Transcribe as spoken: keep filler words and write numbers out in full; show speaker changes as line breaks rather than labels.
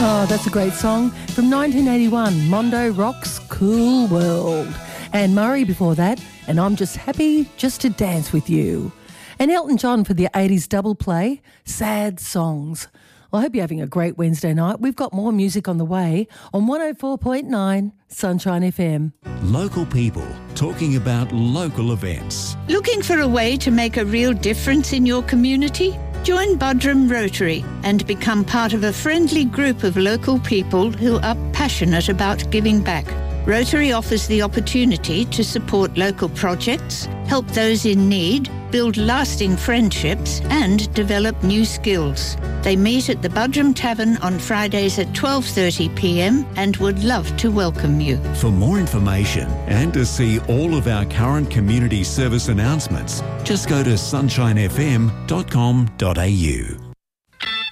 Oh, that's a great song from nineteen eighty-one, Mondo Rocks Cool World. And Murray before that, and I'm Just Happy Just to Dance With You. And Elton John for the eighties double play, Sad Songs. Well, I hope you're having a great Wednesday night. We've got more music on the way on one oh four point nine Sunshine F M.
Local people talking about local events.
Looking for a way to make a real difference in your community? Join Buderim Rotary and become part of a friendly group of local people who are passionate about giving back. Rotary offers the opportunity to support local projects, help those in need, build lasting friendships and develop new skills. They meet at the Buderim Tavern on Fridays at twelve thirty p m and would love to welcome you.
For more information and to see all of our current community service announcements, just go to sunshine f m dot com dot a u.